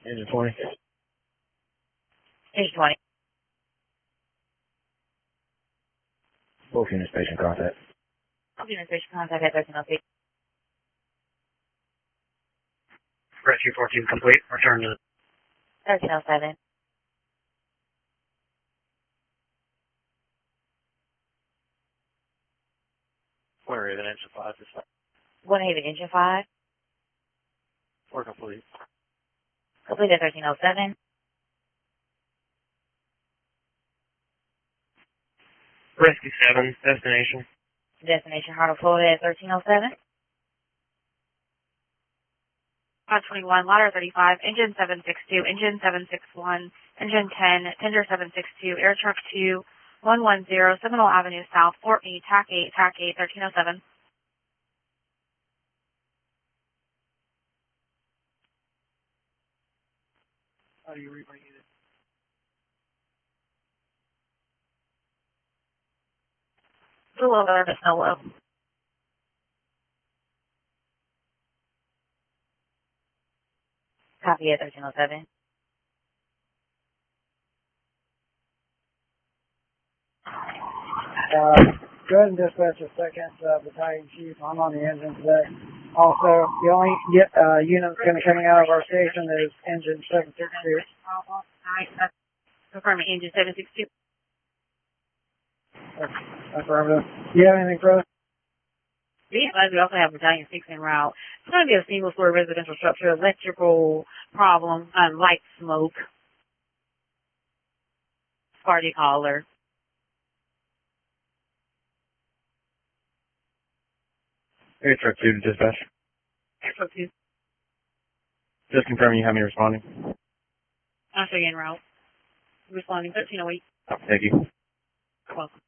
Engine 20. Engine 20. Both units station contact. Both units station contact at 1306. Rescue 14 complete. Return to 1307. Winter Haven Engine 5 is Winter Haven Engine 5. We're complete. Complete at 1307. Rescue 7, destination. Destination Heart of Florida at 1307. 521, Ladder 35, Engine 762, Engine 761, Engine 10, Tender 762, Air Truck 2, 110, Seminole Avenue South, Fort Meade, TAC 8, TAC 8, 1307. How do you read my unit? It's a little better, but snow low. Copy at 1307. Go ahead and dispatch a second battalion chief. I'm on the engine today. Also, the only unit that's going to be coming out of our station is engine 762. Confirming Engine 762. Affirmative. Do you have anything for us? We also have Battalion 6 en route. It's going to be a single-story residential structure, electrical problem, light smoke, party caller. Air Truck 2 to dispatch. Air Truck 2. Just confirming you have me responding. I'm sure you're en route. Responding 1308. Thank you. Welcome.